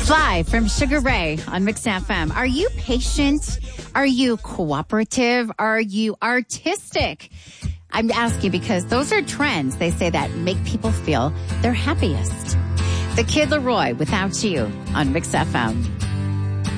Live from Sugar Ray on Mix FM. Are you patient? Are you cooperative? Are you artistic? I'm asking because those are trends, they say, that make people feel their happiest. The Kid Laroi, Without You on Mix FM.